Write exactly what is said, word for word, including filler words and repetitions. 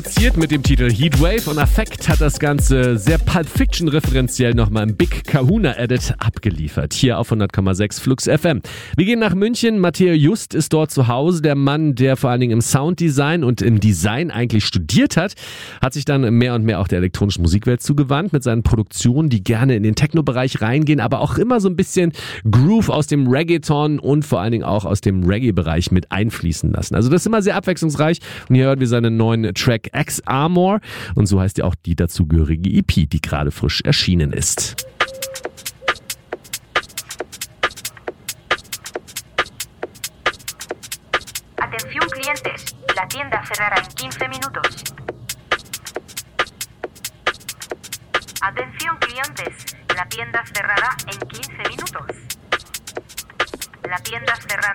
Mit dem Titel Heatwave und Affect hat das Ganze sehr Pulp Fiction referenziell nochmal im Big Kahuna Edit abgeliefert. Hier auf hundert Komma sechs Flux F M. Wir gehen nach München. Matteo Just ist dort zu Hause. Der Mann, der vor allen Dingen im Sounddesign und im Design eigentlich studiert hat, hat sich dann mehr und mehr auch der elektronischen Musikwelt zugewandt mit seinen Produktionen, die gerne in den Techno-Bereich reingehen, aber auch immer so ein bisschen Groove aus dem Reggaeton und vor allen Dingen auch aus dem Reggae-Bereich mit einfließen lassen. Also das ist immer sehr abwechslungsreich und hier hören wir seinen neuen Track X-Armor und so heißt ja auch die dazugehörige E P, die gerade frisch erschienen ist. Atención clientes, la tienda cerrará en quince minutos. Atención clientes, la tienda cerrará en quince minutos. La tienda cerrará